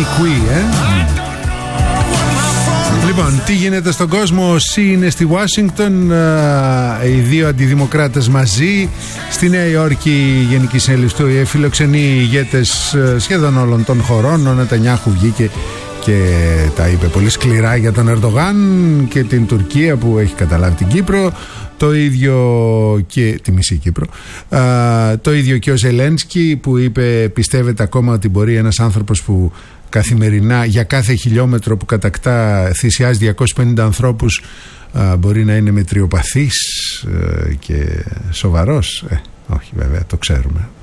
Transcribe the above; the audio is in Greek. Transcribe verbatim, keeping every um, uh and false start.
Qui, ε? Λοιπόν, τι γίνεται στον κόσμο? Ο Σι είναι στη Ουάσιγκτον, οι δύο αντιδημοκράτες μαζί. Στη Νέα Υόρκη η Γενική Συνέλευση του ΟΗΕ φιλοξενεί ηγέτες σχεδόν όλων των χωρών. Ο Νετανιάχου βγήκε και τα είπε πολύ σκληρά για τον Ερντογάν και την Τουρκία που έχει καταλάβει την Κύπρο. Το ίδιο και τη μισή Κύπρο. Α, το ίδιο και ο Ζελένσκι που είπε, πιστεύετε ακόμα ότι μπορεί ένας άνθρωπος που καθημερινά για κάθε χιλιόμετρο που κατακτά θυσιάζει διακόσιους πενήντα ανθρώπους, α, μπορεί να είναι μετριοπαθής α, και σοβαρός? Ε, όχι βέβαια, το ξέρουμε.